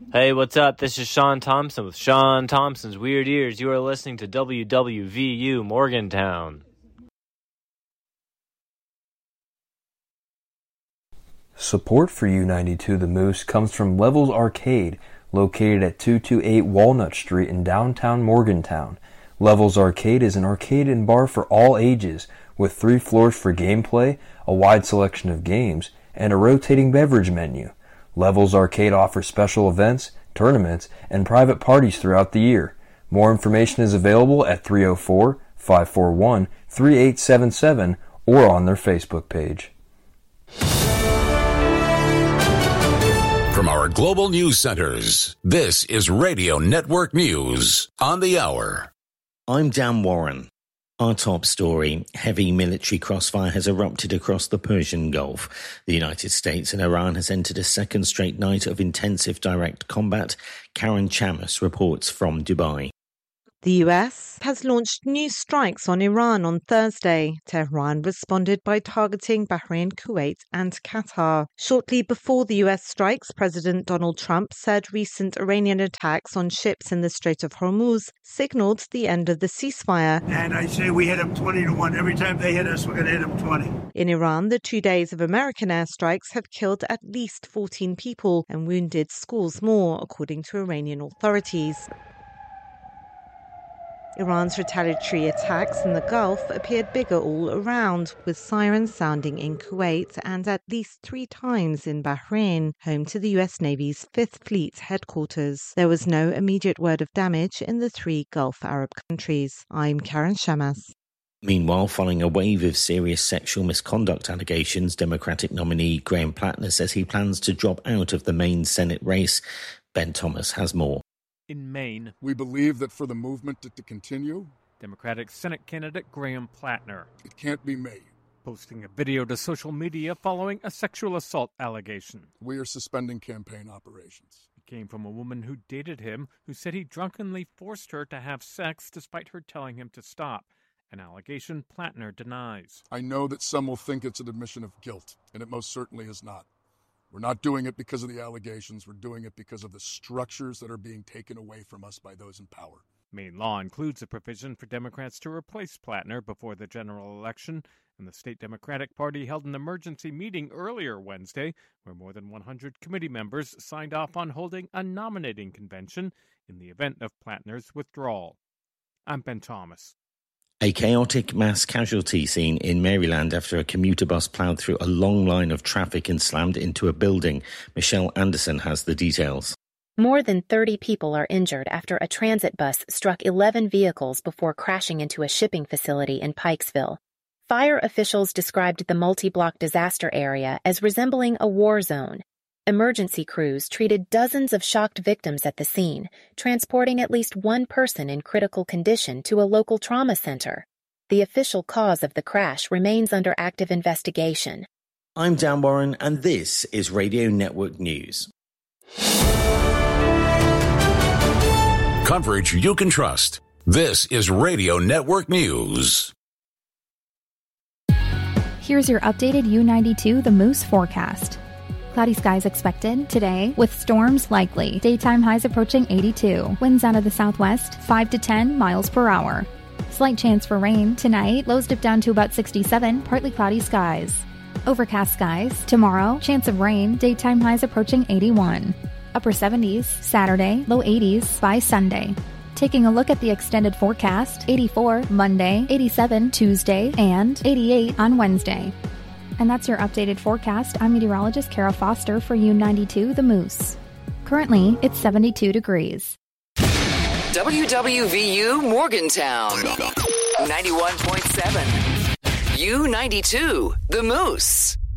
Hey, what's up? This is Sean Thompson with Sean Thompson's Weird Ears. You are listening to WWVU Morgantown. Support for U92 The Moose comes from Levels Arcade, located at 228 Walnut Street in downtown Morgantown. Levels Arcade is an arcade and bar for all ages, with 3 floors for gameplay, a wide selection of games, and a rotating beverage menu. Levels Arcade offers special events, tournaments, and private parties throughout the year. More information is available at 304-541-3877 or on their Facebook page. From our global news centers, this is Radio Network News on the Hour. I'm Dan Warren. Our top story, heavy military crossfire has erupted across the Persian Gulf. The United States and Iran has entered a second straight night of intensive direct combat. Karen Chamas reports from Dubai. The US has launched new strikes on Iran on Thursday. Tehran responded by targeting Bahrain, Kuwait and Qatar. Shortly before the US strikes, President Donald Trump said recent Iranian attacks on ships in the Strait of Hormuz signaled the end of the ceasefire. And I say we hit them 20-1. Every time they hit us, we're going to hit them 20. In Iran, the 2 days of American airstrikes have killed at least 14 people and wounded scores more, according to Iranian authorities. Iran's retaliatory attacks in the Gulf appeared bigger all around, with sirens sounding in Kuwait and at least 3 times in Bahrain, home to the US Navy's 5th Fleet headquarters. There was no immediate word of damage in the 3 Gulf Arab countries. I'm Karen Chamas. Meanwhile, following a wave of serious sexual misconduct allegations, Democratic nominee Graham Plattner says he plans to drop out of the Maine Senate race. Ben Thomas has more. In Maine, we believe that for the movement to continue, Democratic Senate candidate Graham Plattner, it can't be me, posting a video to social media following a sexual assault allegation. We are suspending campaign operations. It came from a woman who dated him, who said he drunkenly forced her to have sex despite her telling him to stop, an allegation Plattner denies. I know that some will think it's an admission of guilt, and it most certainly is not. We're not doing it because of the allegations. We're doing it because of the structures that are being taken away from us by those in power. Maine law includes a provision for Democrats to replace Plattner before the general election, and the state Democratic Party held an emergency meeting earlier Wednesday where more than 100 committee members signed off on holding a nominating convention in the event of Plattner's withdrawal. I'm Ben Thomas. A chaotic mass casualty scene in Maryland after a commuter bus plowed through a long line of traffic and slammed into a building. Michelle Anderson has the details. More than 30 people are injured after a transit bus struck 11 vehicles before crashing into a shipping facility in Pikesville. Fire officials described the multi-block disaster area as resembling a war zone. Emergency crews treated dozens of shocked victims at the scene, transporting at least one person in critical condition to a local trauma center. The official cause of the crash remains under active investigation. I'm Dan Warren, and this is Radio Network News. Coverage you can trust. This is Radio Network News. Here's your updated U92 The Moose forecast. Cloudy skies expected today with storms likely. Daytime highs approaching 82. Winds out of the southwest 5 to 10 miles per hour. Slight chance for rain tonight. Lows dip down to about 67. Partly cloudy skies. Overcast skies tomorrow. Chance of rain. Daytime highs approaching 81. Upper 70s Saturday. Low 80s by Sunday. Taking a look at the extended forecast. 84 Monday. 87 Tuesday. And 88 on Wednesday. And that's your updated forecast. I'm meteorologist Kara Foster for U92 The Moose. Currently, it's 72 degrees. WWVU Morgantown 91.7. U92 The Moose.